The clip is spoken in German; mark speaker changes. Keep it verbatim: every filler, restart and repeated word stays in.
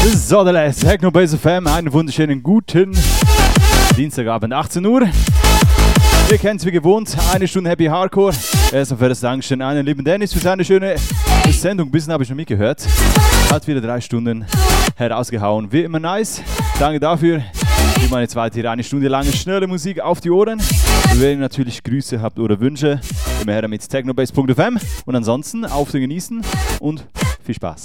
Speaker 1: So, der Techno-Base F M, einen wunderschönen guten Dienstagabend, achtzehn Uhr. Ihr kennt es wie gewohnt, eine Stunde Happy Hardcore. Erstmal für das Dankeschön an den lieben Dennis für seine schöne Sendung. Ein bisschen habe ich noch mitgehört. Hat wieder drei Stunden herausgehauen. Wie immer nice. Danke dafür. Wie meine zweite hier eine Stunde lange schnelle Musik auf die Ohren. Wenn ihr natürlich Grüße habt oder Wünsche, immer her mit technobase punkt f m. Und ansonsten auf den Genießen und viel Spaß.